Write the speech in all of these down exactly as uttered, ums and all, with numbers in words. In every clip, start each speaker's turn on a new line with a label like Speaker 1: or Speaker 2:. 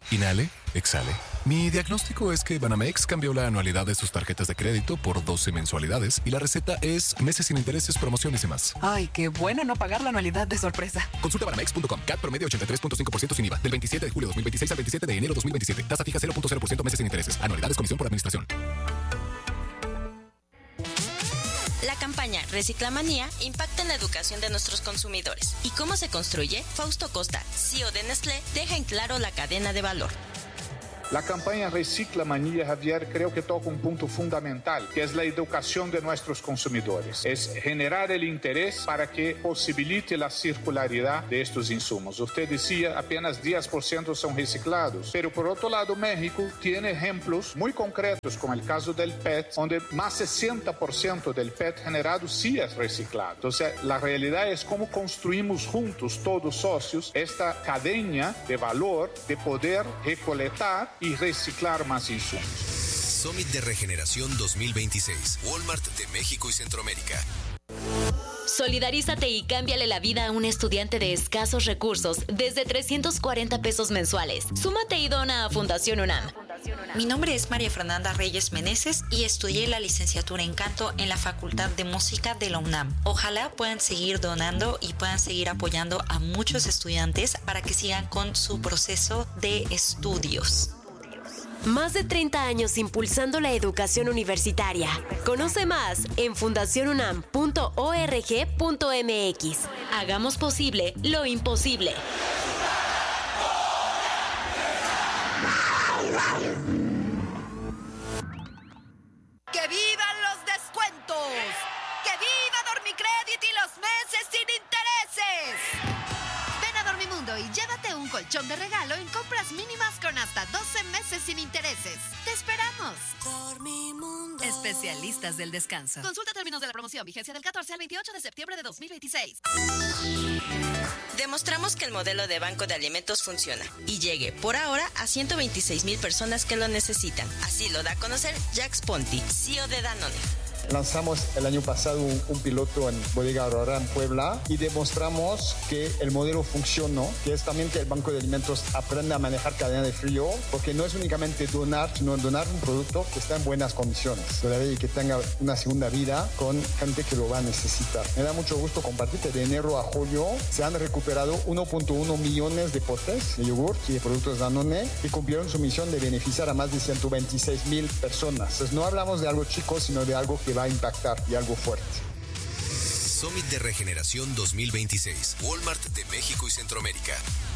Speaker 1: Inhale, exhale. Mi diagnóstico es que Banamex cambió la anualidad de sus tarjetas de crédito por doce mensualidades y la receta es meses sin intereses, promociones y más.
Speaker 2: Ay, qué bueno no pagar la anualidad de sorpresa.
Speaker 1: Consulta banamex punto com. C A T promedio ochenta y tres punto cinco por ciento sin I V A. Del veintisiete de julio de dos mil veintiséis al veintisiete de enero de dos mil veintisiete. Tasa fija cero punto cero por ciento meses sin intereses. Anualidades comisión por administración.
Speaker 3: La campaña Reciclamanía impacta en la educación de nuestros consumidores. ¿Y cómo se construye? Fausto Costa, C E O de Nestlé, deja en claro la cadena de valor.
Speaker 4: La campaña Reciclamanía, Javier, creo que toca un punto fundamental, que es la educación de nuestros consumidores. Es generar el interés para que posibilite la circularidad de estos insumos. Usted decía, apenas diez por ciento son reciclados, pero por otro lado, México tiene ejemplos muy concretos, como el caso del P E T, donde más sesenta por ciento del P E T generado sí es reciclado. Entonces, la realidad es cómo construimos juntos, todos socios, esta cadena de valor de poder recolectar y reciclar más insumos.
Speaker 5: Summit de Regeneración dos mil veintiséis. Walmart de México y Centroamérica.
Speaker 6: Solidarízate y cámbiale la vida a un estudiante de escasos recursos desde trescientos cuarenta pesos mensuales. Súmate y dona a Fundación UNAM.
Speaker 7: Mi nombre es María Fernanda Reyes Meneses y estudié la licenciatura en canto en la Facultad de Música de la UNAM. Ojalá puedan seguir donando y puedan seguir apoyando a muchos estudiantes para que sigan con su proceso de estudios.
Speaker 6: Más de treinta años impulsando la educación universitaria. Conoce más en fundación unam punto org punto mx. Hagamos posible lo imposible.
Speaker 8: ¡Que vivan los descuentos! ¡Que viva Dormicrédito y los meses sin intereses! Ven a Dormimundo y llévate un colchón de regalo en compras mínimas con hasta doce meses sin intereses. ¡Te esperamos! Dormimundo. Especialistas del descanso. Consulta términos de la promoción. Vigencia del catorce al veintiocho de septiembre de dos mil veintiséis.
Speaker 3: Demostramos que el modelo de banco de alimentos funciona y llegue por ahora a ciento veintiséis mil personas que lo necesitan. Así lo da a conocer Jacques Ponti, C E O de Danone.
Speaker 9: Lanzamos el año pasado un, un piloto en Bodega Aurrera en Puebla y demostramos que el modelo funcionó, que es también que el Banco de Alimentos aprenda a manejar cadena de frío, porque no es únicamente donar, sino donar un producto que está en buenas condiciones, todavía y que tenga una segunda vida con gente que lo va a necesitar. Me da mucho gusto compartir que de enero a julio se han recuperado uno punto uno millones de potes de yogur y de productos Danone y cumplieron su misión de beneficiar a más de ciento veintiséis mil personas. Entonces no hablamos de algo chico, sino de algo que va a impactar y algo fuerte.
Speaker 5: Summit de Regeneración dos mil veintiséis. Walmart de México y Centroamérica.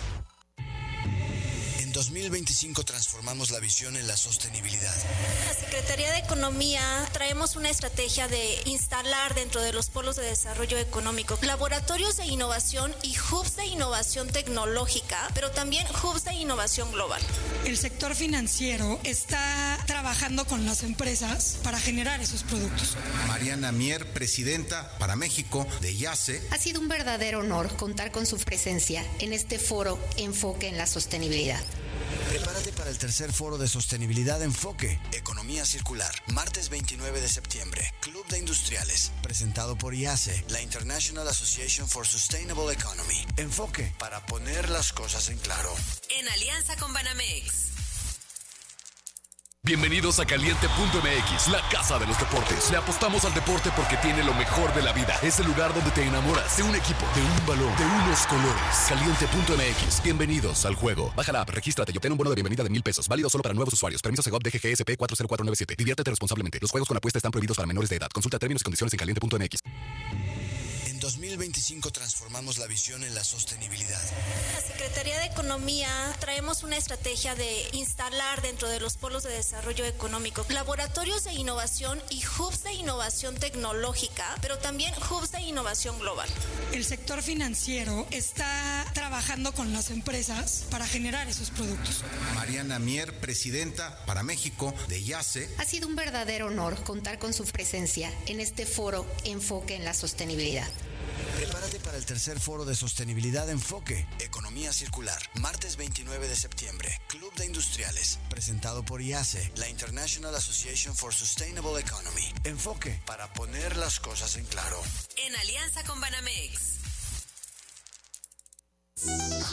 Speaker 5: En dos mil veinticinco transformamos la visión en la sostenibilidad.
Speaker 10: La Secretaría de Economía traemos una estrategia de instalar dentro de los polos de desarrollo económico laboratorios de innovación y hubs de innovación tecnológica, pero también hubs de innovación global.
Speaker 11: El sector financiero está trabajando con las empresas para generar esos productos.
Speaker 12: Mariana Mier, presidenta para México de YACE.
Speaker 13: Ha sido un verdadero honor contar con su presencia en este foro Enfoque en la Sostenibilidad.
Speaker 5: Prepárate para el tercer foro de sostenibilidad Enfoque, Economía Circular, martes veintinueve de septiembre, Club de Industriales, presentado por IASE, la International Association for Sustainable Economy. Enfoque, para poner las cosas en claro.
Speaker 3: En alianza con Banamex.
Speaker 1: Bienvenidos a Caliente punto M X, la casa de los deportes. Le apostamos al deporte porque tiene lo mejor de la vida. Es el lugar donde te enamoras de un equipo, de un balón, de unos colores. Caliente punto M X. Bienvenidos al juego. Baja la app, regístrate y obtén un bono de bienvenida de mil pesos. Válido solo para nuevos usuarios. Permiso Segov D G G S P cuatro cero cuatro nueve siete. Diviértete responsablemente. Los juegos con apuesta están prohibidos para menores de edad. Consulta términos y condiciones en caliente punto M X.
Speaker 5: En dos mil veinticinco transformamos la visión en la sostenibilidad.
Speaker 10: La Secretaría de Economía traemos una estrategia de instalar dentro de los polos de desarrollo económico laboratorios de innovación y hubs de innovación tecnológica, pero también hubs de innovación global.
Speaker 11: El sector financiero está trabajando con las empresas para generar esos productos.
Speaker 12: Mariana Mier, presidenta para México de YACE.
Speaker 13: Ha sido un verdadero honor contar con su presencia en este foro Enfoque en la Sostenibilidad.
Speaker 5: Prepárate para el tercer foro de sostenibilidad Enfoque, Economía Circular, martes veintinueve de septiembre, Club de Industriales, presentado por IASE, la International Association for Sustainable Economy. Enfoque, para poner las cosas en claro.
Speaker 3: En alianza con Banamex.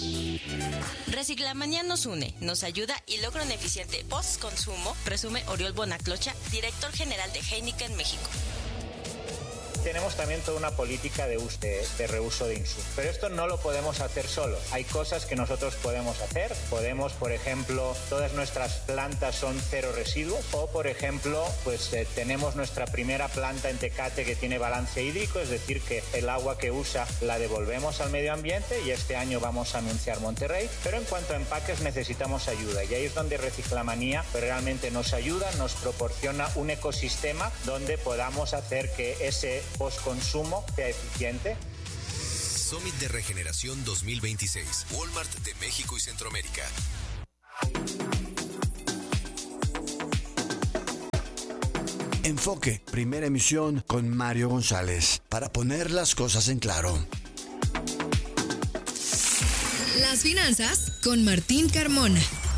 Speaker 3: Reciclamanía nos une, nos ayuda y logra un eficiente post-consumo, presume Oriol Bonaclocha, director general de Heineken México.
Speaker 14: Tenemos también toda una política de, uso, de, de reuso de insumos. Pero esto no lo podemos hacer solos. Hay cosas que nosotros podemos hacer. Podemos, por ejemplo, todas nuestras plantas son cero residuos. O, por ejemplo, pues eh, tenemos nuestra primera planta en Tecate que tiene balance hídrico, es decir, que el agua que usa la devolvemos al medio ambiente y este año vamos a anunciar Monterrey. Pero en cuanto a empaques necesitamos ayuda y ahí es donde Reciclamanía realmente nos ayuda, nos proporciona un ecosistema donde podamos hacer que ese postconsumo sea eficiente.
Speaker 1: Summit de Regeneración dos mil veintiséis. Walmart de México y Centroamérica.
Speaker 5: Enfoque, primera emisión con Mario González, para poner las cosas en claro.
Speaker 15: Las finanzas con Martín Carmona.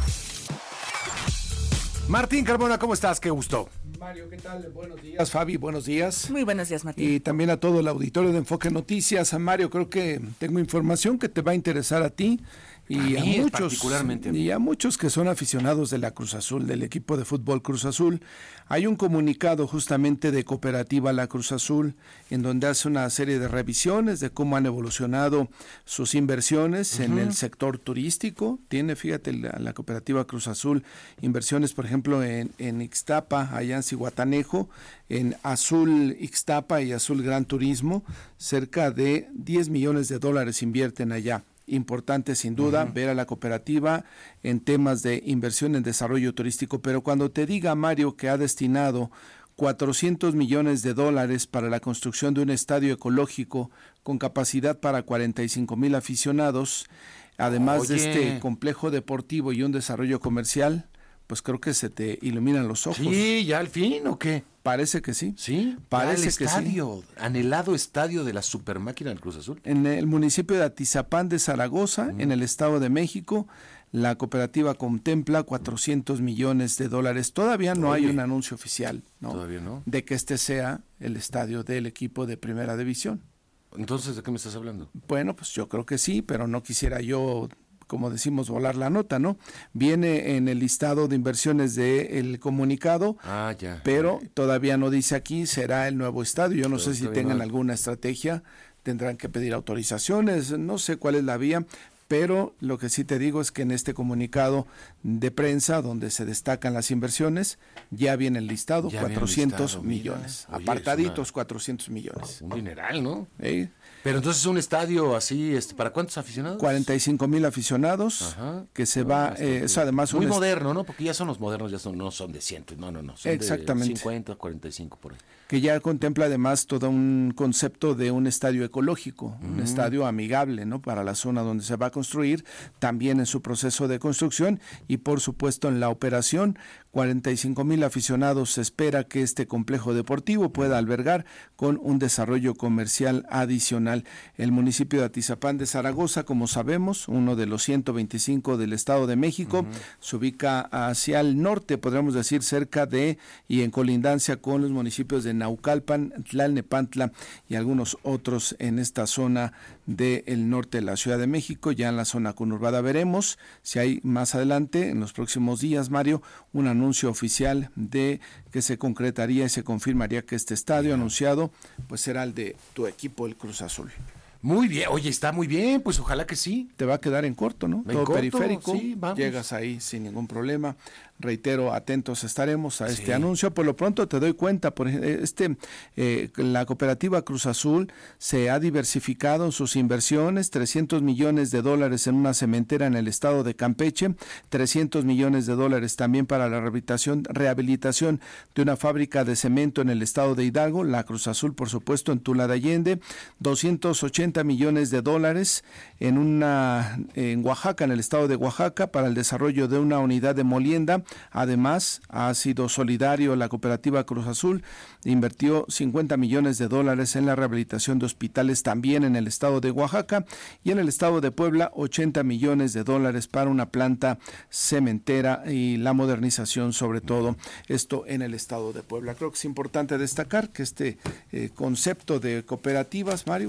Speaker 16: Martín Carmona, ¿cómo estás? Qué gusto.
Speaker 17: Mario, ¿qué tal? Buenos días, Fabi, buenos días.
Speaker 2: Muy buenos días, Martín.
Speaker 17: Y también a todo el auditorio de Enfoque Noticias. Mario, creo que tengo información que te va a interesar a ti y a,
Speaker 16: a mí,
Speaker 17: muchos,
Speaker 16: particularmente.
Speaker 17: y a muchos que son aficionados de la Cruz Azul, del equipo de fútbol Cruz Azul. Hay un comunicado justamente de Cooperativa La Cruz Azul, en donde hace una serie de revisiones de cómo han evolucionado sus inversiones uh-huh. en el sector turístico. Tiene, fíjate, la, la Cooperativa Cruz Azul, inversiones, por ejemplo, en, en Ixtapa, allá en Zihuatanejo, en Azul Ixtapa y Azul Gran Turismo, cerca de diez millones de dólares invierten allá. Importante sin duda uh-huh. ver a la cooperativa en temas de inversión en desarrollo turístico, pero cuando te diga, Mario, que ha destinado cuatrocientos millones de dólares para la construcción de un estadio ecológico con capacidad para cuarenta y cinco mil aficionados, además Oye. de este complejo deportivo y un desarrollo comercial, pues creo que se te iluminan los ojos.
Speaker 16: Sí, ya al fin, ¿o qué?
Speaker 17: Parece que sí.
Speaker 16: Sí,
Speaker 17: parece
Speaker 16: el
Speaker 17: que
Speaker 16: estadio,
Speaker 17: sí.
Speaker 16: Anhelado estadio de la supermáquina del Cruz Azul.
Speaker 17: En el municipio de Atizapán de Zaragoza, uh-huh. en el Estado de México, la cooperativa contempla cuatrocientos millones de dólares. Todavía no Oye, hay un anuncio oficial, ¿no?
Speaker 16: Todavía no.
Speaker 17: De que este sea el estadio del equipo de Primera División.
Speaker 16: Entonces, ¿de qué me estás hablando?
Speaker 17: Bueno, pues yo creo que sí, pero no quisiera yo, como decimos, volar la nota, ¿no? Viene en el listado de inversiones del comunicado,
Speaker 16: ah, ya.
Speaker 17: pero todavía no dice aquí, será el nuevo estadio. Yo no pero sé si tengan no. alguna estrategia, tendrán que pedir autorizaciones, no sé cuál es la vía, pero lo que sí te digo es que en este comunicado de prensa, donde se destacan las inversiones, ya viene el listado, ya cuatrocientos listado, millones, Oye, apartaditos una, cuatrocientos millones.
Speaker 16: Un dineral, ¿no?
Speaker 17: ¿Eh?
Speaker 16: Pero entonces un estadio así, este, ¿para cuántos aficionados?
Speaker 17: cuarenta y cinco mil aficionados, Ajá. que se no, va, eh, eso además...
Speaker 16: Muy
Speaker 17: un
Speaker 16: moderno, ¿no? Porque ya son los modernos, ya son, no son de cien, no, no, no, son
Speaker 17: Exactamente.
Speaker 16: de cincuenta, cuarenta y cinco por ahí.
Speaker 17: Que ya contempla además todo un concepto de un estadio ecológico, uh-huh. un estadio amigable, ¿no? Para la zona donde se va a construir, también en su proceso de construcción y por supuesto en la operación. cuarenta y cinco mil aficionados se espera que este complejo deportivo pueda albergar con un desarrollo comercial adicional. El municipio de Atizapán de Zaragoza, como sabemos, uno de los ciento veinticinco del Estado de México, uh-huh. se ubica hacia el norte, podríamos decir, cerca de y en colindancia con los municipios de Naucalpan, Tlalnepantla y algunos otros en esta zona del norte de la Ciudad de México, ya en la zona conurbada. Veremos si hay más adelante, en los próximos días, Mario, un anuncio oficial de que se concretaría y se confirmaría que este estadio anunciado pues será el de tu equipo, el Cruz Azul.
Speaker 16: Muy bien, oye, está muy bien, pues ojalá que sí.
Speaker 17: Te va a quedar en corto, ¿no?
Speaker 16: En
Speaker 17: Todo
Speaker 16: corto,
Speaker 17: periférico,
Speaker 16: sí, vamos.
Speaker 17: Llegas ahí sin ningún problema. Reitero, atentos estaremos a este
Speaker 16: sí.
Speaker 17: anuncio. Por lo pronto te doy cuenta, por este eh, la cooperativa Cruz Azul se ha diversificado en sus inversiones, trescientos millones de dólares en una cementera en el estado de Campeche, trescientos millones de dólares también para la rehabilitación, rehabilitación de una fábrica de cemento en el estado de Hidalgo, la Cruz Azul, por supuesto, en Tula de Allende, doscientos ochenta millones de dólares en una en Oaxaca, en el estado de Oaxaca, para el desarrollo de una unidad de molienda. Además, ha sido solidario la cooperativa Cruz Azul, invirtió cincuenta millones de dólares en la rehabilitación de hospitales también en el estado de Oaxaca y en el estado de Puebla ochenta millones de dólares para una planta cementera y la modernización, sobre todo esto en el estado de Puebla. Creo que es importante destacar que este eh, concepto de cooperativas, Mario,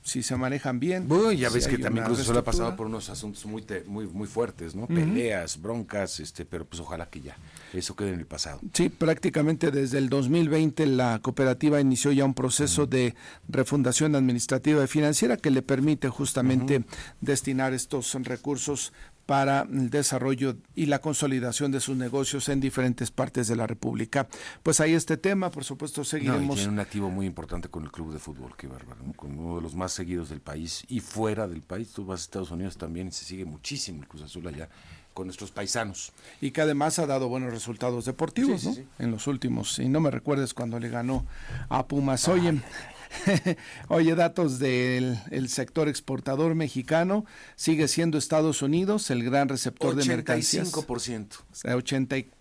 Speaker 17: si se manejan bien.
Speaker 16: Bueno, ya
Speaker 17: si
Speaker 16: ves que
Speaker 17: hay
Speaker 16: también
Speaker 17: una
Speaker 16: Cruz Azul ha pasado
Speaker 17: reestructura.
Speaker 16: por unos asuntos muy te- muy muy fuertes, ¿no?
Speaker 17: Ujú.
Speaker 16: Peleas, broncas, este, pero pues ojalá que ya eso quede en el pasado.
Speaker 17: Sí, prácticamente desde el dos mil veinte la cooperativa inició ya un proceso uh-huh. de refundación administrativa y financiera que le permite justamente uh-huh. destinar estos recursos para el desarrollo y la consolidación de sus negocios en diferentes partes de la República. Pues ahí este tema, por supuesto, seguiremos.
Speaker 16: No, y tiene un activo muy importante con el club de fútbol, qué bárbaro, ¿no? Con uno de los más seguidos del país y fuera del país. Tú vas a Estados Unidos también y se sigue muchísimo el Cruz Azul allá con nuestros paisanos.
Speaker 17: Y que además ha dado buenos resultados deportivos, sí, sí, ¿no? Sí. En los últimos, y no me recuerdes cuando le ganó a Pumas. Oye, Oye, datos del el sector exportador mexicano, sigue siendo Estados Unidos el gran receptor de mercancías.
Speaker 16: ochenta y cinco por ciento.
Speaker 17: O sea, ochenta y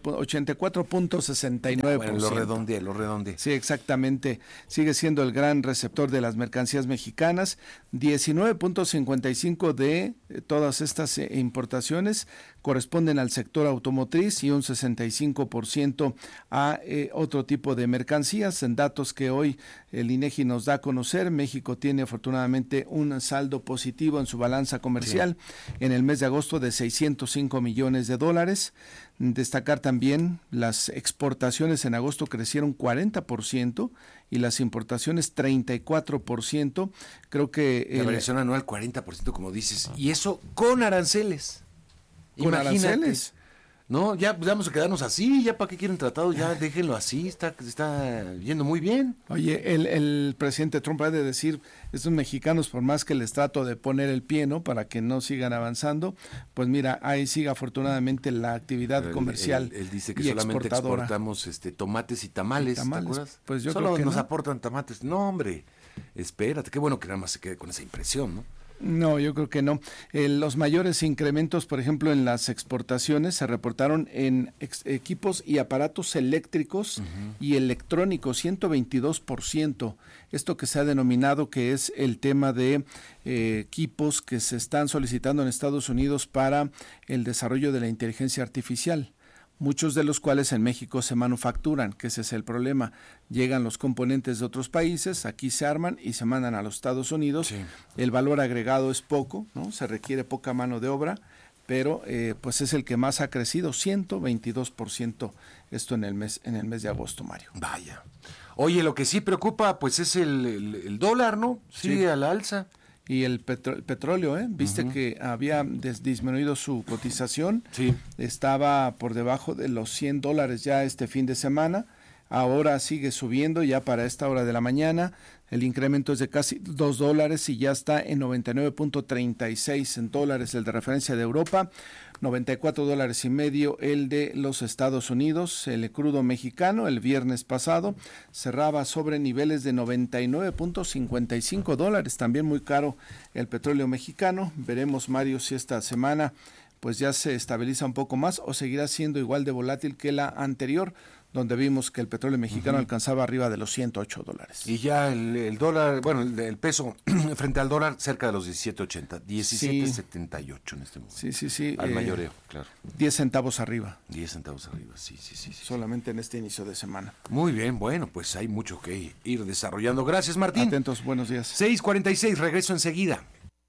Speaker 17: cuatro punto sesenta y nueve por ciento.
Speaker 16: Bueno, lo redondeé, lo redondeé.
Speaker 17: Sí, exactamente. Sigue siendo el gran receptor de las mercancías mexicanas. diecinueve punto cincuenta y cinco de todas estas importaciones corresponden al sector automotriz y un sesenta y cinco por ciento a eh, otro tipo de mercancías. En datos que hoy el INEGI nos da a conocer, México tiene afortunadamente un saldo positivo en su balanza comercial sí. en el mes de agosto de seiscientos cinco millones de dólares. Destacar también las exportaciones en agosto crecieron cuarenta por ciento y las importaciones treinta y cuatro por ciento. Creo que
Speaker 16: la
Speaker 17: el,
Speaker 16: variación anual cuarenta por ciento, como dices, y eso con aranceles.
Speaker 17: Con
Speaker 16: Imagínate.
Speaker 17: aranceles.
Speaker 16: No, ya pues, vamos a quedarnos así, ya para qué quieren tratado, ya déjenlo así, está, está yendo muy bien.
Speaker 17: Oye, el, el presidente Trump ha de decir, estos mexicanos, por más que les trato de poner el pie, ¿no? Para que no sigan avanzando, pues mira, ahí sigue afortunadamente la actividad
Speaker 16: Él,
Speaker 17: comercial.
Speaker 16: Él, él dice que
Speaker 17: y
Speaker 16: solamente
Speaker 17: exportadora.
Speaker 16: exportamos este tomates y tamales,
Speaker 17: y tamales.
Speaker 16: ¿te acuerdas?
Speaker 17: Pues yo
Speaker 16: Solo
Speaker 17: creo que
Speaker 16: nos
Speaker 17: no.
Speaker 16: aportan tomates. No, hombre, espérate, qué bueno que nada más se quede con esa impresión, ¿no?
Speaker 17: No, yo creo que no. Eh, los mayores incrementos, por ejemplo, en las exportaciones se reportaron en ex- equipos y aparatos eléctricos uh-huh. y electrónicos, ciento veintidós por ciento. Esto que se ha denominado que es el tema de eh, equipos que se están solicitando en Estados Unidos para el desarrollo de la inteligencia artificial. Muchos de los cuales en México se manufacturan, que ese es el problema. Llegan los componentes de otros países, aquí se arman y se mandan a los Estados Unidos. Sí. El valor agregado es poco, ¿no? Se requiere poca mano de obra, pero eh, pues es el que más ha crecido, ciento veintidós por ciento esto en el mes en el mes de agosto, Mario.
Speaker 16: Vaya. Oye, lo que sí preocupa pues es el, el, el dólar, ¿no? Sigue sí. a la alza.
Speaker 17: Y el, petro, el petróleo, ¿eh? Viste uh-huh. que había des, disminuido su cotización.
Speaker 16: Sí.
Speaker 17: Estaba por debajo de los cien dólares ya este fin de semana. Ahora sigue subiendo ya para esta hora de la mañana. El incremento es de casi dos dólares y ya está en noventa y nueve punto treinta y seis en dólares el de referencia de Europa, noventa y cuatro dólares y medio el de los Estados Unidos. El crudo mexicano el viernes pasado cerraba sobre niveles de noventa y nueve punto cincuenta y cinco dólares, también muy caro el petróleo mexicano. Veremos, Mario, si esta semana pues ya se estabiliza un poco más o seguirá siendo igual de volátil que la anterior, donde vimos que el petróleo mexicano uh-huh. alcanzaba arriba de los ciento ocho dólares.
Speaker 16: Y ya el, el dólar, bueno, el, el peso frente al dólar cerca de los diecisiete ochenta, diecisiete setenta y ocho en este momento.
Speaker 17: Sí, sí, sí.
Speaker 16: Al
Speaker 17: eh,
Speaker 16: mayoreo, claro.
Speaker 17: diez centavos arriba.
Speaker 16: diez centavos arriba, sí, sí, sí, sí.
Speaker 17: Solamente en este inicio de semana.
Speaker 16: Muy bien, bueno, pues hay mucho que ir desarrollando. Gracias, Martín.
Speaker 17: Atentos, buenos días.
Speaker 16: seis cuarenta y seis, regreso enseguida.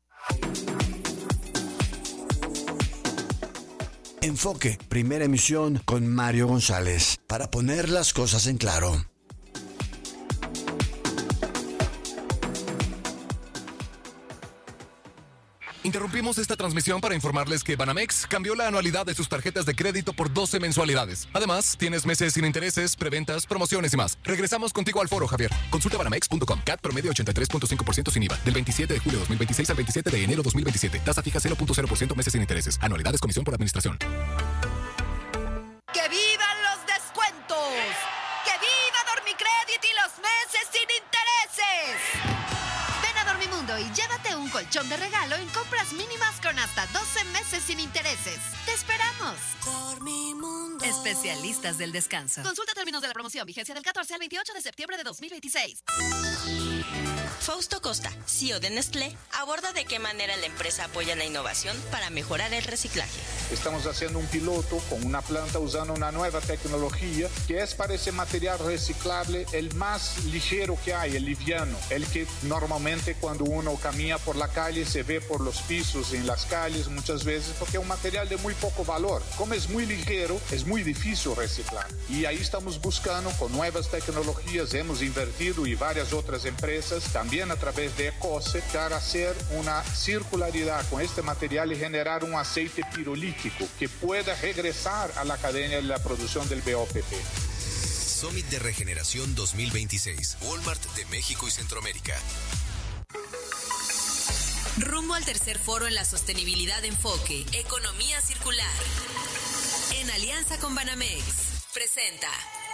Speaker 5: Enfoque, primera emisión con Mario González, para poner las cosas en claro.
Speaker 1: Interrumpimos esta transmisión para informarles que Banamex cambió la anualidad de sus tarjetas de crédito por doce mensualidades. Además, tienes meses sin intereses, preventas, promociones y más. Regresamos contigo al foro, Javier. Consulta banamex punto com. C A T promedio ochenta y tres punto cinco por ciento sin I V A. Del veintisiete de julio de dos mil veintiséis al veintisiete de enero de dos mil veintisiete. Tasa fija cero punto cero por ciento meses sin intereses. Anualidades, comisión por administración.
Speaker 8: ¡Que vivan los descuentos! ¡Que viva Dormicrédit y los meses sin intereses! Ven a Dormimundo y llévate un colchón de regalo en compras mínimas con hasta doce meses sin intereses. ¡Te esperamos! Dormimundo. Especialistas del descanso. Consulta términos de la promoción. Vigencia del catorce al veintiocho de septiembre de dos mil veintiséis.
Speaker 3: Fausto Costa, C E O de Nestlé, aborda de qué manera la empresa apoya la innovación para mejorar el reciclaje.
Speaker 4: Estamos haciendo un piloto con una planta usando una nueva tecnología que es para ese material reciclable el más ligero que hay, el liviano, el que normalmente cuando uno camina por la calle se ve por los pisos en las calles muchas veces porque es un material de muy poco valor. Como es muy ligero, es muy difícil reciclar. Y ahí estamos buscando con nuevas tecnologías, hemos invertido y varias otras empresas también a través de Ecose para hacer una circularidad con este material y generar un aceite pirolítico que pueda regresar a la cadena de la producción del B O P P.
Speaker 18: Summit de Regeneración dos mil veintiséis, Walmart de México y Centroamérica.
Speaker 15: Rumbo al tercer foro en la sostenibilidad Enfoque, Economía Circular. En alianza con Banamex, presenta.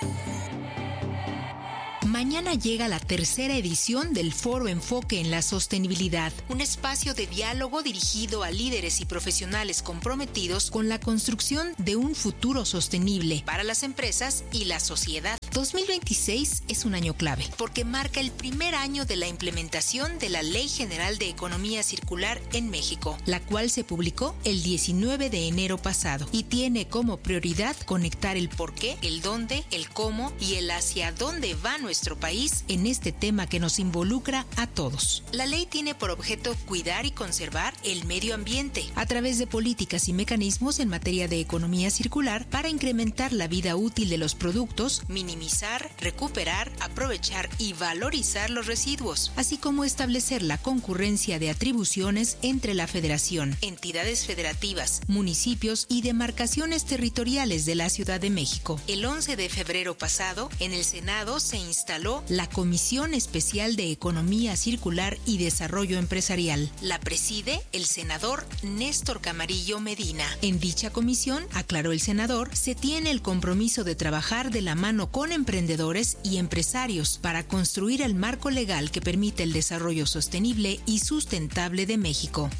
Speaker 19: Mañana llega la tercera edición del Foro Enfoque en la Sostenibilidad, un espacio de diálogo dirigido a líderes y profesionales comprometidos con la construcción de un futuro sostenible para las empresas y la sociedad. dos mil veintiséis es un año clave porque marca el primer año de la implementación de la Ley General de Economía Circular en México, la cual se publicó el diecinueve de enero pasado y tiene como prioridad conectar el por qué, el dónde, el cómo y el hacia dónde va nuestro país en este tema que nos involucra a todos. La ley tiene por objeto cuidar y conservar el medio ambiente a través de políticas y mecanismos en materia de economía circular para incrementar la vida útil de los productos, minimizar, recuperar, aprovechar y valorizar los residuos, así como establecer la concurrencia de atribuciones entre la Federación, entidades federativas, municipios y demarcaciones territoriales de la Ciudad de México. El once de febrero pasado, en el Senado se instaló la Comisión Especial de Economía Circular y Desarrollo Empresarial. La preside el senador Néstor Camarillo Medina. En dicha comisión, aclaró el senador, se tiene el compromiso de trabajar de la mano con emprendedores y empresarios para construir el marco legal que permite el desarrollo sostenible y sustentable de México.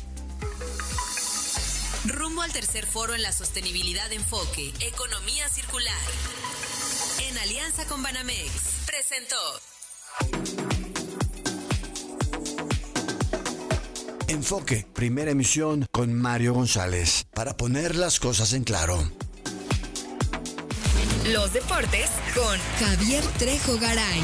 Speaker 15: Rumbo al tercer foro en la sostenibilidad Enfoque, Economía Circular. En alianza con Banamex, presentó.
Speaker 5: Enfoque, primera emisión con Mario González, para poner las cosas en claro.
Speaker 15: Los deportes con Javier Trejo Garay.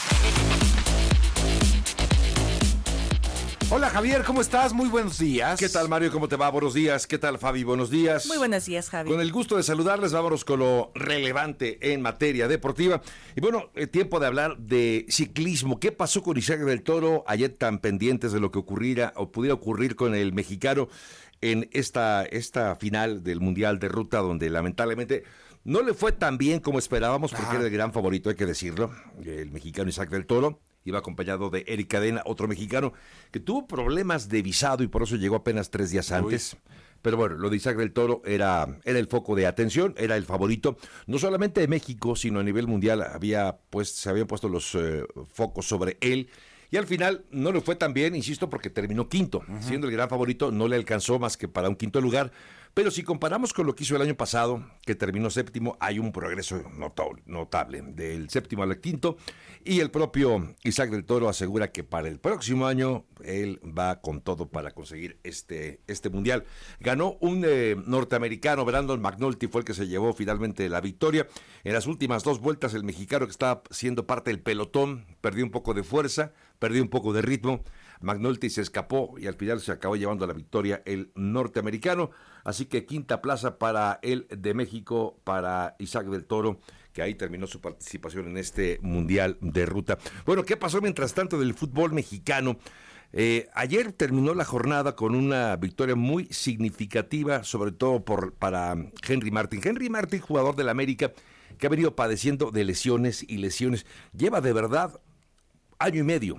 Speaker 16: Hola Javier, ¿cómo estás? Muy buenos días. ¿Qué tal Mario? ¿Cómo te va? Buenos días. ¿Qué tal Fabi? Buenos días.
Speaker 20: Muy buenos días, Javi.
Speaker 16: Con el gusto de saludarles, vámonos con lo relevante en materia deportiva. Y bueno, eh, tiempo de hablar de ciclismo. ¿Qué pasó con Isaac del Toro? Ayer tan pendientes de lo que ocurriera o pudiera ocurrir con el mexicano en esta, esta final del Mundial de Ruta, donde lamentablemente no le fue tan bien como esperábamos, porque Ajá. era el gran favorito, hay que decirlo, el mexicano Isaac del Toro. Iba acompañado de Eric Cadena, otro mexicano, que tuvo problemas de visado y por eso llegó apenas tres días antes. Uy. Pero bueno, lo de Isaac del Toro era, era el foco de atención, era el favorito, no solamente de México, sino a nivel mundial. Había pues, se habían puesto los eh, focos sobre él. Y al final no le fue tan bien, insisto, porque terminó quinto. Uh-huh. Siendo el gran favorito, no le alcanzó más que para un quinto lugar. Pero si comparamos con lo que hizo el año pasado, que terminó séptimo, hay un progreso notable, notable del séptimo al quinto. Y el propio Isaac del Toro asegura que para el próximo año él va con todo para conseguir este, este mundial. Ganó un eh, norteamericano, Brandon McNulty, fue el que se llevó finalmente la victoria. En las últimas dos vueltas, el mexicano que estaba siendo parte del pelotón perdió un poco de fuerza, perdió un poco de ritmo. McNulty se escapó y al final se acabó llevando la victoria el norteamericano. Así que quinta plaza para el de México, para Isaac del Toro, que ahí terminó su participación en este Mundial de Ruta. Bueno, ¿qué pasó mientras tanto del fútbol mexicano? Eh, ayer terminó la jornada con una victoria muy significativa, sobre todo por, para Henry Martin. Henry Martin, jugador del América, que ha venido padeciendo de lesiones y lesiones. Lleva de verdad año y medio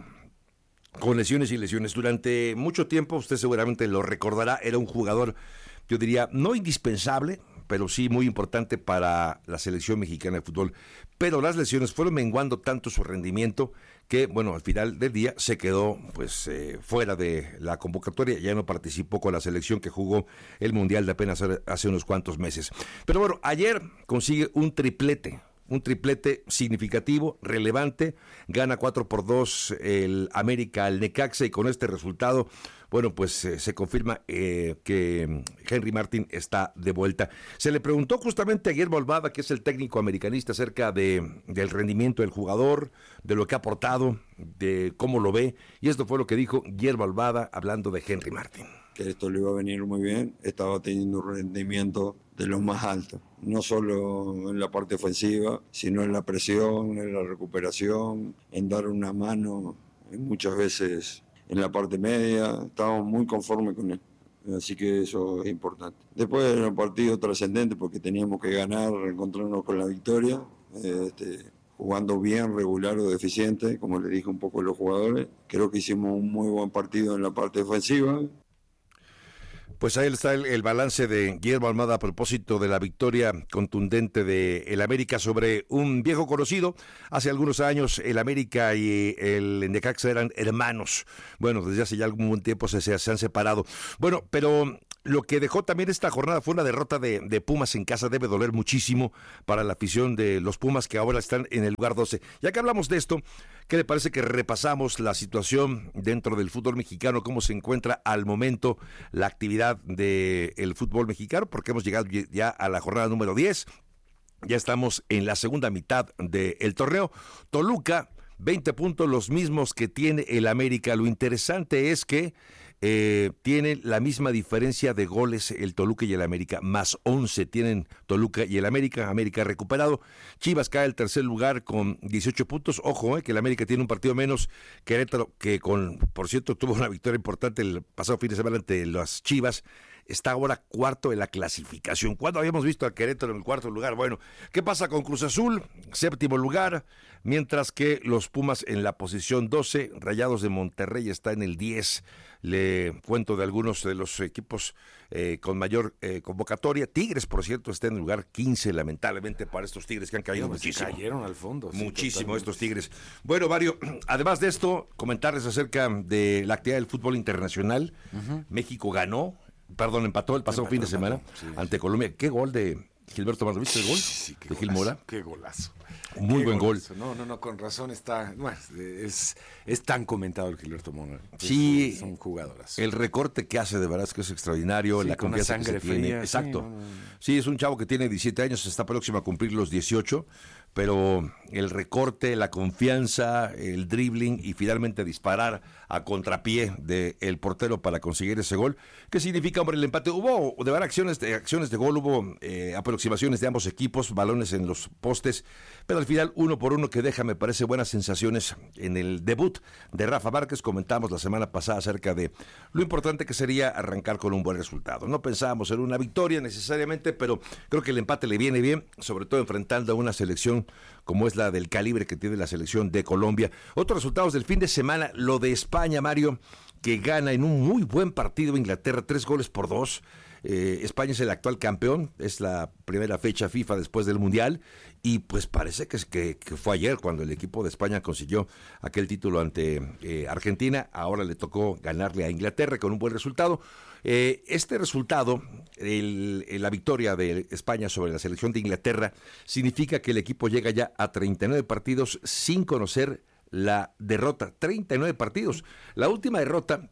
Speaker 16: con lesiones y lesiones. Durante mucho tiempo, usted seguramente lo recordará, era un jugador, yo diría, no indispensable, pero sí muy importante para la selección mexicana de fútbol. Pero las lesiones fueron menguando tanto su rendimiento que, bueno, al final del día se quedó pues eh, fuera de la convocatoria, ya no participó con la selección que jugó el Mundial de apenas hace unos cuantos meses. Pero bueno, ayer consigue un triplete, un triplete significativo, relevante, gana cuatro por dos el América al Necaxa y con este resultado, bueno, pues eh, se confirma eh, que Henry Martin está de vuelta. Se le preguntó justamente a Guillermo Almada, que es el técnico americanista, acerca de, del rendimiento del jugador, de lo que ha aportado, de cómo lo ve, y esto fue lo que dijo Guillermo Almada hablando de Henry Martin.
Speaker 20: Que esto le iba a venir muy bien, estaba teniendo un rendimiento de los más altos, no solo en la parte ofensiva, sino en la presión, en la recuperación, en dar una mano, muchas veces en la parte media, estábamos muy conformes con él, así que eso es importante. Después era un partido trascendente porque teníamos que ganar, encontrarnos con la victoria, este, jugando bien, regular o deficiente, como le dije un poco a los jugadores. Creo que hicimos un muy buen partido en la parte ofensiva.
Speaker 16: Pues ahí está el, el balance de Guillermo Almada a propósito de la victoria contundente de el América sobre un viejo conocido. Hace algunos años el América y el Necaxa eran hermanos. Bueno, desde hace ya algún tiempo se, se, se han separado. Bueno, pero lo que dejó también esta jornada fue una derrota de, de Pumas en casa. Debe doler muchísimo para la afición de los Pumas, que ahora están en el lugar doce. Ya que hablamos de esto, ¿qué le parece que repasamos la situación dentro del fútbol mexicano? ¿Cómo se encuentra al momento la actividad del fútbol mexicano? Porque hemos llegado ya a la jornada número diez. Ya estamos en la segunda mitad del torneo. Toluca, veinte puntos, los mismos que tiene el América. Lo interesante es que Eh, tienen la misma diferencia de goles el Toluca y el América, más once tienen Toluca y el América. América recuperado. Chivas cae al tercer lugar con dieciocho puntos. Ojo, eh, que el América tiene un partido menos. Querétaro, que con, por cierto, tuvo una victoria importante el pasado fin de semana ante las Chivas, está ahora cuarto en la clasificación. ¿Cuándo habíamos visto a Querétaro en el cuarto lugar? Bueno, ¿qué pasa con Cruz Azul? Séptimo lugar, mientras que los Pumas en la posición doce, Rayados de Monterrey está en el diez. Le cuento de algunos de los equipos eh, con mayor eh, convocatoria. Tigres, por cierto, está en el lugar quince, lamentablemente para estos Tigres que han caído
Speaker 21: pues
Speaker 16: muchísimo.
Speaker 21: Cayeron al fondo.
Speaker 16: Muchísimo
Speaker 21: Sí,
Speaker 16: estos Tigres. Bueno, Mario, además de esto, comentarles acerca de la actividad del fútbol internacional. Uh-huh. México ganó, perdón, empató el pasado empató, fin de semana empató, sí. ante Colombia. ¿Qué gol de Gilberto Barros? ¿Viste el gol
Speaker 21: sí,
Speaker 16: de
Speaker 21: golazo,
Speaker 16: Gil Mora?
Speaker 21: Qué golazo.
Speaker 16: Muy
Speaker 21: Qué
Speaker 16: buen
Speaker 21: golazo.
Speaker 16: gol.
Speaker 21: No, no, no, con razón está, bueno, es, es tan comentado el Gilberto Mora.
Speaker 16: Sí,
Speaker 21: es, son jugadoras.
Speaker 16: El recorte que hace de verdad es que es extraordinario, sí, la confianza que se tiene. Fría, exacto. Sí, no, no. sí, es un chavo que tiene diecisiete años, está próximo a cumplir los dieciocho, pero el recorte, la confianza, el dribbling y finalmente disparar a contrapié del portero para conseguir ese gol. ¿Qué significa, hombre, el empate? Hubo de verdad acciones de, acciones de gol, hubo eh, aproximaciones de ambos equipos, balones en los postes, pero al final uno por uno que deja, me parece, buenas sensaciones en el debut de Rafa Márquez. Comentamos la semana pasada acerca de lo importante que sería arrancar con un buen resultado. No pensábamos en una victoria necesariamente, pero creo que el empate le viene bien, sobre todo enfrentando a una selección como es la del calibre que tiene la selección de Colombia. Otros resultados del fin de semana, lo de España, Mario, que gana en un muy buen partido Inglaterra, tres goles por dos. Eh, España es el actual campeón, es la primera fecha FIFA después del Mundial, y pues parece que, que, que fue ayer cuando el equipo de España consiguió aquel título ante eh, Argentina. Ahora le tocó ganarle a Inglaterra con un buen resultado. Eh, este resultado, el, el, la victoria de España sobre la selección de Inglaterra, significa que el equipo llega ya a treinta y nueve partidos sin conocer la derrota. treinta y nueve partidos. La última derrota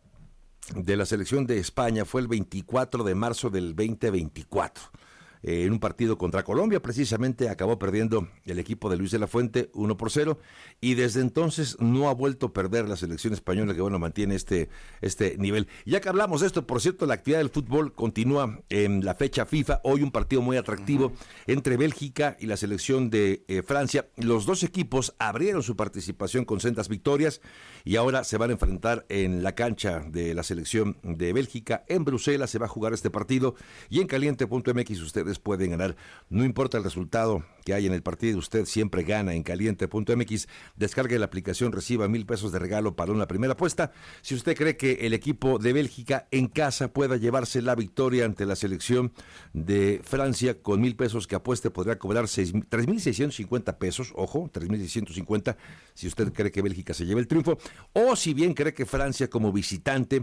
Speaker 16: de la selección de España fue el veinticuatro de marzo del veinte veinticuatro. Eh, en un partido contra Colombia, precisamente acabó perdiendo el equipo de Luis de la Fuente uno por cero, y desde entonces no ha vuelto a perder la selección española, que bueno, mantiene este, este nivel. Ya que hablamos de esto, por cierto, la actividad del fútbol continúa en la fecha FIFA. Hoy un partido muy atractivo uh-huh. entre Bélgica y la selección de eh, Francia. Los dos equipos abrieron su participación con sendas victorias y ahora se van a enfrentar en la cancha de la selección de Bélgica. En Bruselas se va a jugar este partido, y en caliente punto m x ustedes pueden ganar. No importa el resultado que hay en el partido, usted siempre gana en caliente punto m x. Descargue la aplicación, reciba mil pesos de regalo para una primera apuesta. Si usted cree que el equipo de Bélgica en casa pueda llevarse la victoria ante la selección de Francia, con mil pesos que apueste podrá cobrar tres mil seiscientos cincuenta pesos, ojo, tres mil seiscientos cincuenta, si usted cree que Bélgica se lleve el triunfo, o si bien cree que Francia como visitante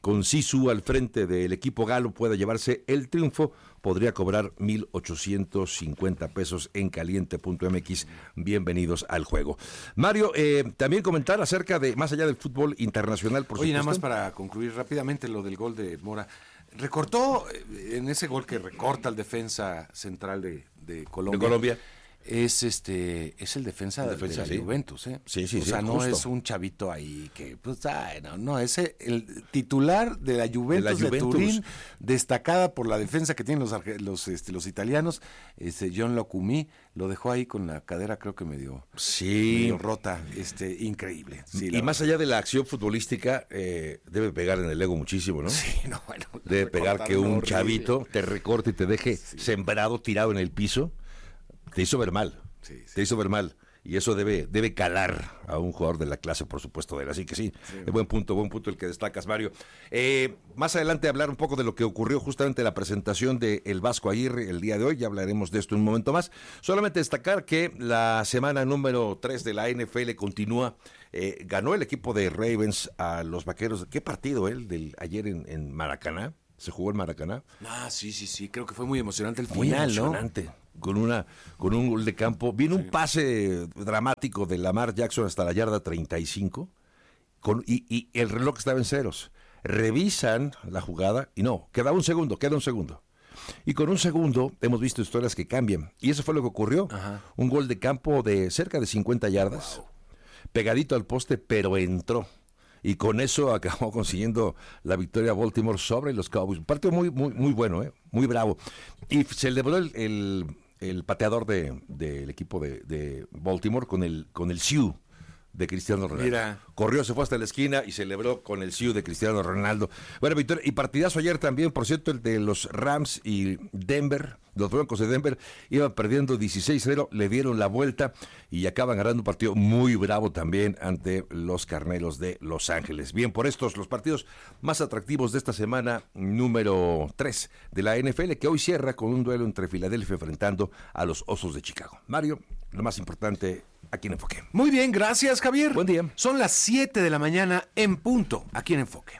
Speaker 16: con Sisu al frente del equipo galo pueda llevarse el triunfo, podría cobrar mil ochocientos cincuenta pesos en caliente punto m x. Bienvenidos al juego. Mario, eh, también comentar acerca de, más allá del fútbol internacional, por
Speaker 21: Oye,
Speaker 16: supuesto.
Speaker 21: nada más para concluir rápidamente lo del gol de Mora. Recortó, en ese gol que recorta el defensa central de, de Colombia.
Speaker 16: De Colombia.
Speaker 21: Es este es el defensa,
Speaker 16: El defensa,
Speaker 21: de la
Speaker 16: sí.
Speaker 21: Juventus, ¿eh?
Speaker 16: Sí, sí,
Speaker 21: o
Speaker 16: sí,
Speaker 21: sea, no
Speaker 16: justo.
Speaker 21: es un chavito ahí que, pues, ay, no, no, es el titular de la Juventus de,
Speaker 16: De la Juventus.
Speaker 21: Turín, destacada por la defensa que tienen los arge- los, este, los italianos. Este John Locumí lo dejó ahí con la cadera, creo que medio,
Speaker 16: Sí.
Speaker 21: medio rota, este, increíble. Sí,
Speaker 16: y más allá de la acción futbolística, eh, debe pegar en el ego muchísimo, ¿no?
Speaker 21: Sí, no, bueno.
Speaker 16: Debe pegar que un
Speaker 21: horrible.
Speaker 16: chavito te recorte y te deje sí. sembrado, tirado en el piso. Te hizo ver mal. Sí, sí. Te hizo ver mal. Y eso debe, debe calar a un jugador de la clase, por supuesto, de él. Así que sí, sí. Es buen punto, buen punto el que destacas, Mario. Eh, más adelante hablar un poco de lo que ocurrió justamente en la presentación de El Vasco Aguirre el día de hoy. Ya hablaremos de esto en un momento más. Solamente destacar que la semana número tres de la N F L continúa. Eh, ganó el equipo de Ravens a los Vaqueros. ¿Qué partido, él, del ayer en, en Maracaná? ¿Se jugó en Maracaná?
Speaker 21: Ah, sí, sí, sí. Creo que fue muy emocionante el
Speaker 16: Muy
Speaker 21: final,
Speaker 16: emocionante.
Speaker 21: ¿no?
Speaker 16: Con una con un gol de campo. Viene sí. un pase dramático de Lamar Jackson hasta la yarda treinta y cinco con, y, y el reloj estaba en ceros. Revisan la jugada y no, queda un segundo, queda un segundo. Y con un segundo hemos visto historias que cambian. Y eso fue lo que ocurrió. Ajá. Un gol de campo de cerca de cincuenta yardas, wow. pegadito al poste, pero entró. Y con eso acabó consiguiendo la victoria Baltimore sobre los Cowboys. Un partido muy, muy, muy bueno, ¿eh? Muy bravo. Y celebró el, el, el pateador de, del equipo de, de Baltimore con el, con el Sioux de Cristiano Ronaldo. Mira. Corrió, se fue hasta la esquina y celebró con el Sioux de Cristiano Ronaldo. Bueno, victoria. Y partidazo ayer también, por cierto, el de los Rams y Denver. Los Broncos de Denver iban perdiendo dieciséis cero, le dieron la vuelta y acaban ganando un partido muy bravo también ante los Carneros de Los Ángeles. Bien, por estos los partidos más atractivos de esta semana número tres de la N F L, que hoy cierra con un duelo entre Filadelfia enfrentando a los Osos de Chicago. Mario, lo más importante aquí en Enfoque.
Speaker 21: Muy bien, gracias, Javier.
Speaker 16: Buen día.
Speaker 21: Son las siete de la mañana en punto, aquí en Enfoque.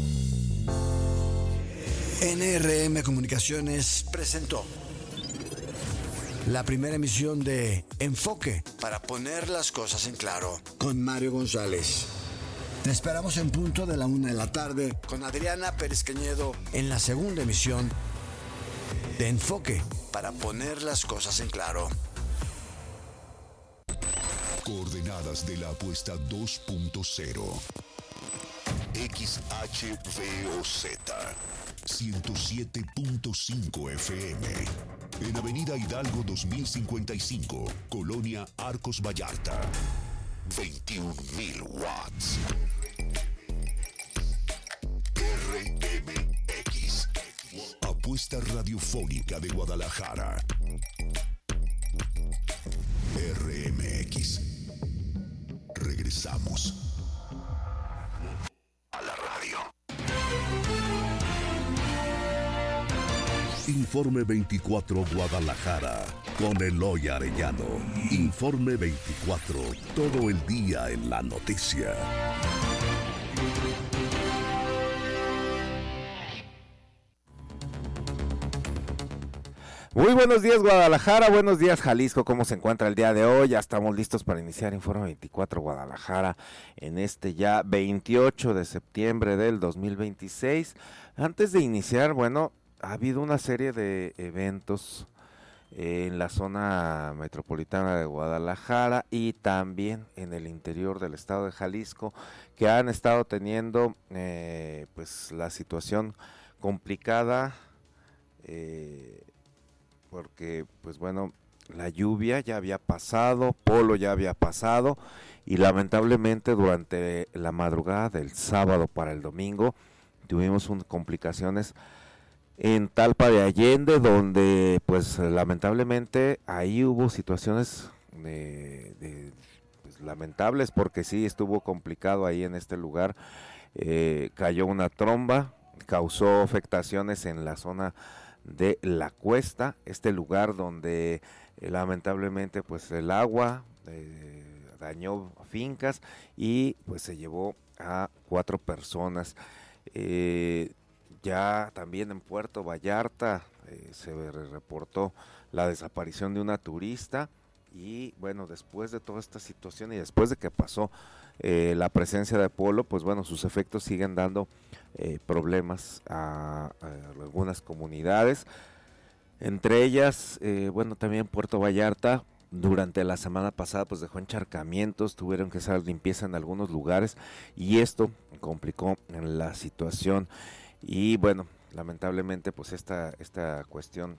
Speaker 5: N R M Comunicaciones presentó la primera emisión de Enfoque, para poner las cosas en claro, con Mario González. Te esperamos en punto de la una de la tarde con Adriana Pérez Cañedo en la segunda emisión de Enfoque, para poner las cosas en claro.
Speaker 7: Coordenadas de la apuesta dos punto cero. X H V O Z ciento siete punto cinco F M. En Avenida Hidalgo dos mil cincuenta y cinco, Colonia Arcos Vallarta. veintiún mil watts. R M X. Apuesta radiofónica de Guadalajara. R M X. Regresamos a la radio. Informe veinticuatro Guadalajara con Eloy Arellano. Informe veinticuatro, todo el día en la noticia.
Speaker 22: Muy buenos días Guadalajara, buenos días Jalisco, ¿cómo se encuentra el día de hoy? Ya estamos listos para iniciar Informe veinticuatro Guadalajara en este ya veintiocho de septiembre del dos mil veintiséis. Antes de iniciar, bueno, ha habido una serie de eventos en la zona metropolitana de Guadalajara y también en el interior del estado de Jalisco que han estado teniendo eh, pues la situación complicada, eh, porque pues bueno, la lluvia ya había pasado, Polo ya había pasado y lamentablemente durante la madrugada del sábado para el domingo tuvimos un, complicaciones en Talpa de Allende, donde pues lamentablemente ahí hubo situaciones de, de, pues, lamentables, porque sí estuvo complicado ahí en este lugar. Eh, cayó una tromba, causó afectaciones en la zona de La Cuesta, este lugar donde eh, lamentablemente pues el agua eh, dañó fincas y pues se llevó a cuatro personas. Eh, ya también en Puerto Vallarta eh, se reportó la desaparición de una turista y bueno, después de toda esta situación y después de que pasó eh, la presencia de Polo, pues bueno, sus efectos siguen dando eh, problemas a, a algunas comunidades, entre ellas, eh, bueno, también Puerto Vallarta. Durante la semana pasada pues dejó encharcamientos, tuvieron que hacer limpieza en algunos lugares y esto complicó la situación y bueno, lamentablemente pues esta, esta cuestión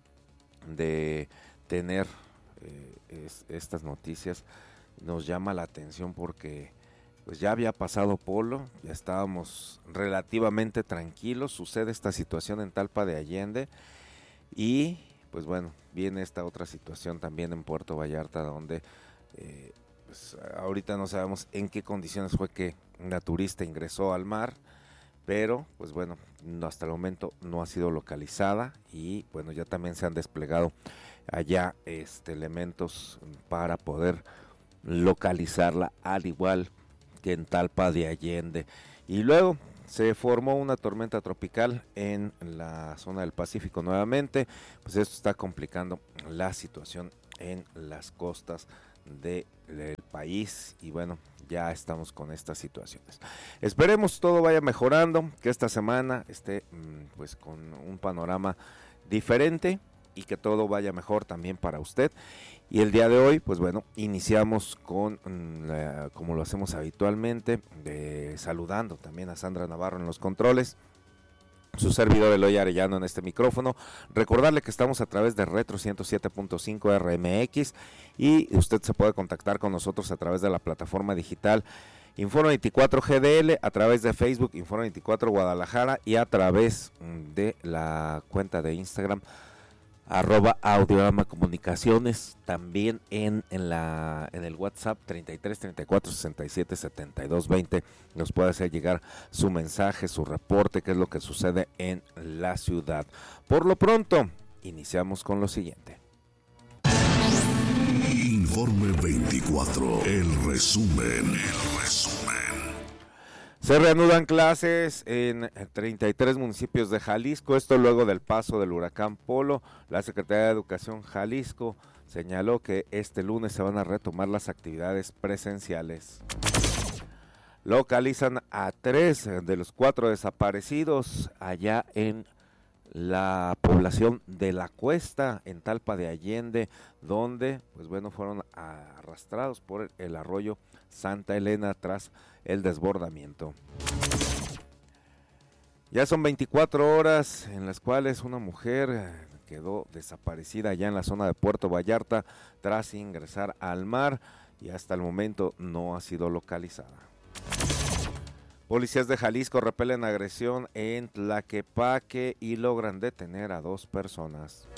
Speaker 22: de tener eh, es, estas noticias nos llama la atención porque pues ya había pasado Polo, ya estábamos relativamente tranquilos, sucede esta situación en Talpa de Allende y pues bueno, viene esta otra situación también en Puerto Vallarta donde eh, pues ahorita no sabemos en qué condiciones fue que una turista ingresó al mar, pero pues bueno, no, hasta el momento no ha sido localizada y bueno, ya también se han desplegado allá este, elementos para poder localizarla al igual que en Talpa de Allende. Y luego se formó una tormenta tropical en la zona del Pacífico nuevamente, pues esto está complicando la situación en las costas de, del país y bueno, ya estamos con estas situaciones. Esperemos todo vaya mejorando, que esta semana esté pues con un panorama diferente y que todo vaya mejor también para usted. Y el día de hoy, pues bueno, iniciamos con, uh, como lo hacemos habitualmente, de, saludando también a Sandra Navarro en los controles, su servidor Eloy Arellano en este micrófono. Recordarle que estamos a través de Retro ciento siete punto cinco R M X y usted se puede contactar con nosotros a través de la plataforma digital Inforo veinticuatro G D L, a través de Facebook Inforo veinticuatro Guadalajara y a través de la cuenta de Instagram arroba Audiorama Comunicaciones, también en, en la en el WhatsApp treinta y tres, treinta y cuatro, sesenta y siete, setenta y dos, veinte nos puede hacer llegar su mensaje, su reporte, qué es lo que sucede en la ciudad. Por lo pronto, iniciamos con lo siguiente.
Speaker 7: Informe veinticuatro, el resumen, el resumen.
Speaker 22: Se reanudan clases en treinta y tres municipios de Jalisco, esto luego del paso del huracán Polo. La Secretaría de Educación Jalisco señaló que este lunes se van a retomar las actividades presenciales. Localizan a tres de los cuatro desaparecidos allá en la población de La Cuesta, en Talpa de Allende, donde pues bueno fueron arrastrados por el arroyo Santa Elena tras el desbordamiento. Ya son veinticuatro horas en las cuales una mujer quedó desaparecida allá en la zona de Puerto Vallarta tras ingresar al mar y hasta el momento no ha sido localizada. Policías de Jalisco repelen agresión en Tlaquepaque y logran detener a dos personas.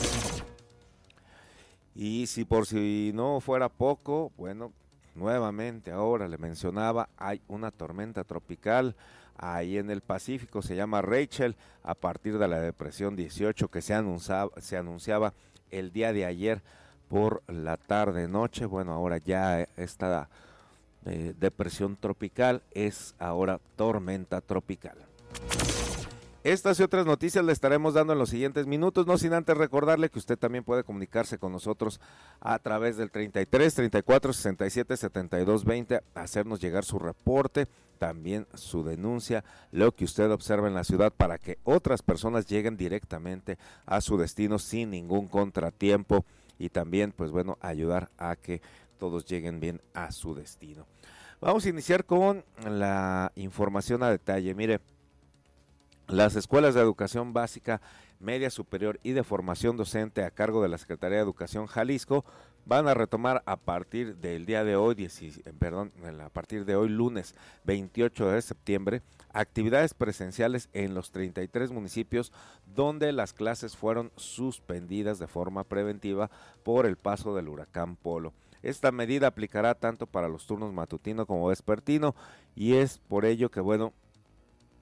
Speaker 22: Y si por si no fuera poco, bueno, nuevamente ahora le mencionaba, hay una tormenta tropical ahí en el Pacífico, se llama Rachel, a partir de la depresión dieciocho que se anunciaba, se anunciaba el día de ayer por la tarde noche. Bueno, ahora ya esta eh, depresión tropical es ahora tormenta tropical. Estas y otras noticias le estaremos dando en los siguientes minutos, no sin antes recordarle que usted también puede comunicarse con nosotros a través del treinta y tres, treinta y cuatro, sesenta y siete, setenta y dos, veinte, hacernos llegar su reporte, también su denuncia, lo que usted observa en la ciudad para que otras personas lleguen directamente a su destino sin ningún contratiempo y también, pues bueno, ayudar a que todos lleguen bien a su destino. Vamos a iniciar con la información a detalle. Mire, las escuelas de educación básica, media superior y de formación docente a cargo de la Secretaría de Educación Jalisco van a retomar a partir del día de hoy, diez, perdón, a partir de hoy lunes veintiocho de septiembre, actividades presenciales en los treinta y tres municipios donde las clases fueron suspendidas de forma preventiva por el paso del huracán Polo. Esta medida aplicará tanto para los turnos matutino como vespertino y es por ello que, bueno,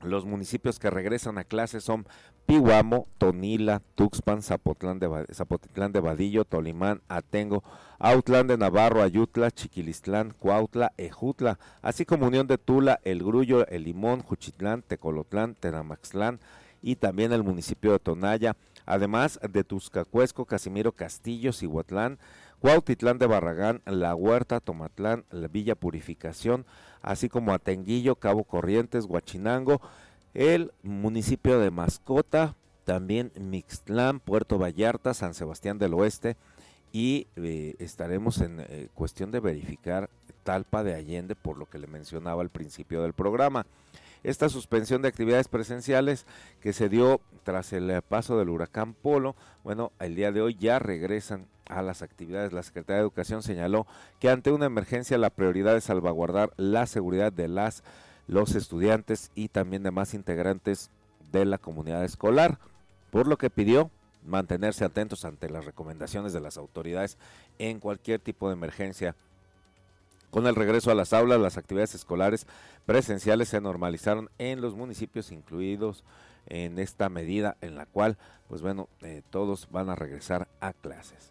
Speaker 22: Los municipios que regresan a clases son Pihuamo, Tonila, Tuxpan, Zapotlán de, Zapotitlán de Vadillo, Tolimán, Atengo, Autlán de Navarro, Ayutla, Chiquilistlán, Cuautla, Ejutla, así como Unión de Tula, El Grullo, El Limón, Juchitlán, Tecolotlán, Tenamaxtlán y también el municipio de Tonaya, además de Tuzcacuesco, Casimiro Castillo, Cihuatlán, Cuautitlán de Barragán, La Huerta, Tomatlán, la Villa Purificación, así como Atenguillo, Cabo Corrientes, Huachinango, el municipio de Mascota, también Mixtlán, Puerto Vallarta, San Sebastián del Oeste y eh, estaremos en eh, cuestión de verificar Talpa de Allende, por lo que le mencionaba al principio del programa. Esta suspensión de actividades presenciales que se dio tras el paso del huracán Polo, bueno, el día de hoy ya regresan a las actividades. La Secretaría de Educación señaló que ante una emergencia la prioridad es salvaguardar la seguridad de las, los estudiantes y también demás integrantes de la comunidad escolar, por lo que pidió mantenerse atentos ante las recomendaciones de las autoridades en cualquier tipo de emergencia. Con el regreso a las aulas, las actividades escolares presenciales se normalizaron en los municipios incluidos en esta medida, en la cual, pues bueno, eh, todos van a regresar a clases.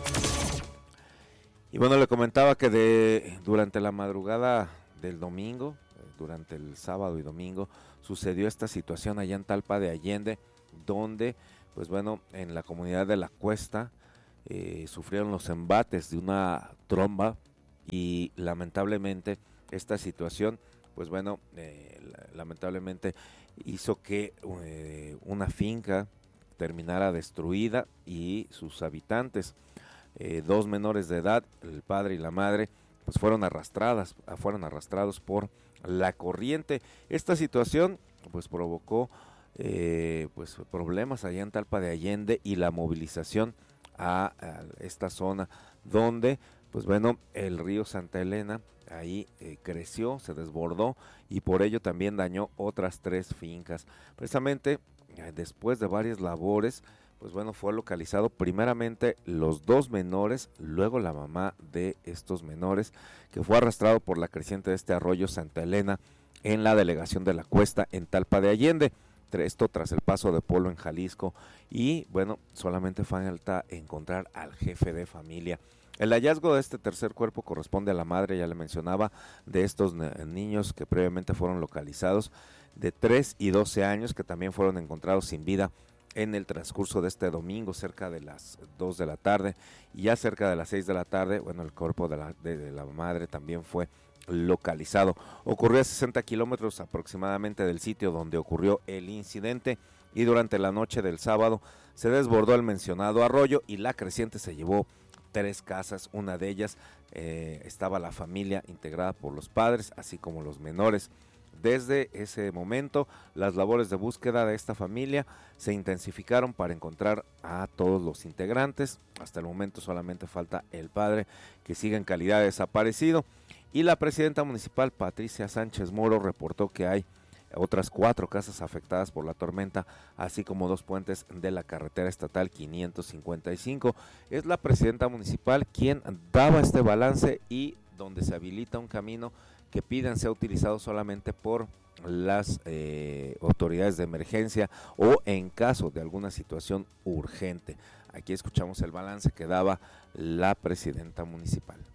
Speaker 22: Y bueno, le comentaba que de durante la madrugada del domingo, eh, durante el sábado y domingo, sucedió esta situación allá en Talpa de Allende, donde, pues bueno, en la comunidad de La Cuesta eh, sufrieron los embates de una tromba. Y lamentablemente esta situación, pues bueno, eh, lamentablemente hizo que eh, una finca terminara destruida y sus habitantes, eh, dos menores de edad, el padre y la madre, pues fueron arrastradas, fueron arrastrados por la corriente. Esta situación, pues provocó eh, pues problemas allá en Talpa de Allende y la movilización a, a esta zona donde, pues bueno, el río Santa Elena ahí eh, creció, se desbordó y por ello también dañó otras tres fincas. Precisamente eh, después de varias labores, pues bueno, fue localizado primeramente los dos menores, luego la mamá de estos menores, que fue arrastrado por la creciente de este arroyo Santa Elena en la delegación de La Cuesta en Talpa de Allende. Esto tras el paso de Polo en Jalisco y bueno, solamente falta encontrar al jefe de familia. El hallazgo de este tercer cuerpo corresponde a la madre, ya le mencionaba, de estos niños que previamente fueron localizados, de tres y doce años, que también fueron encontrados sin vida en el transcurso de este domingo, cerca de las dos de la tarde, y ya cerca de las seis de la tarde, bueno, el cuerpo de la, de, de la madre también fue localizado. Ocurrió a sesenta kilómetros aproximadamente del sitio donde ocurrió el incidente, y durante la noche del sábado se desbordó el mencionado arroyo y la creciente se llevó tres casas. Una de ellas eh, estaba la familia integrada por los padres, así como los menores. Desde ese momento, las labores de búsqueda de esta familia se intensificaron para encontrar a todos los integrantes. Hasta el momento solamente falta el padre, que sigue en calidad de desaparecido. Y la presidenta municipal, Patricia Sánchez Moro, reportó que hay otras cuatro casas afectadas por la tormenta, así como dos puentes de la carretera estatal quinientos cincuenta y cinco. Es la presidenta municipal quien daba este balance y donde se habilita un camino que piden sea utilizado solamente por las eh, autoridades de emergencia o en caso de alguna situación urgente. Aquí escuchamos el balance que daba la presidenta municipal.